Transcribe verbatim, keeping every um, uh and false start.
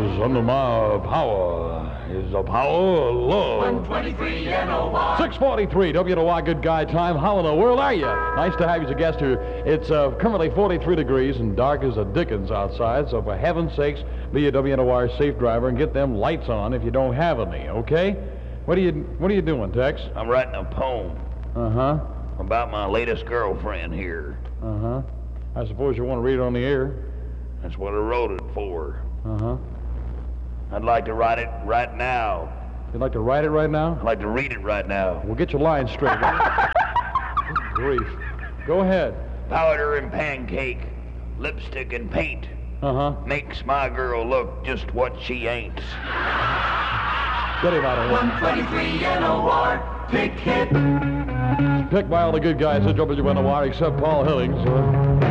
under my power is the power of love. one twenty-three N O Y. six forty-three, W N O Y, good guy time. How in the world are you? Nice to have you as a guest here. It's uh, currently forty-three degrees and dark as a Dickens outside, so for heaven's sakes, be a W N O R safe driver and get them lights on if you don't have any, okay? What are you, what are you doing, Tex? I'm writing a poem Uh-huh, about my latest girlfriend here. uh-huh. I suppose you want to read it on the air. That's what I wrote it for. Uh-huh. I'd like to write it right now. You'd like to write it right now? I'd like to read it right now. We'll get your lines straight. Good grief. Go ahead. Powder and pancake, lipstick and paint Uh-huh. makes my girl look just what she ain't. Get him out of here. one twenty-three N O R. Pick it. Picked by all the good guys at W N O R except Paul Hillings. Uh,